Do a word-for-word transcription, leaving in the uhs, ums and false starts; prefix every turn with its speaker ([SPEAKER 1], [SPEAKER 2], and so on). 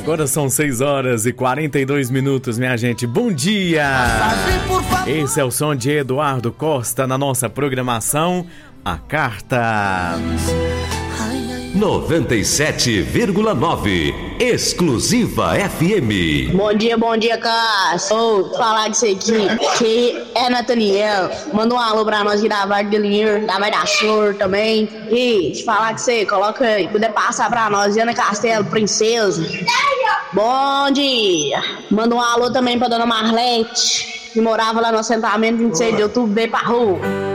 [SPEAKER 1] Agora são seis horas e quarenta e dois minutos, minha gente. Bom dia! Esse é o som de Eduardo Costa na nossa programação A Carta.
[SPEAKER 2] noventa e sete vírgula nove Exclusiva F M.
[SPEAKER 3] Bom dia, bom dia, Cássio. Ô, falar disso aqui, que é Nathaniel. Manda um alô pra nós aqui da Vale do Linheiro, da Vai da Flor também. E te falar que você coloca aí, puder passar pra nós, Ana Castelo, Princesa. Bom dia. Manda um alô também pra dona Marlete, que morava lá no assentamento vinte e seis de outubro, veio pra rua.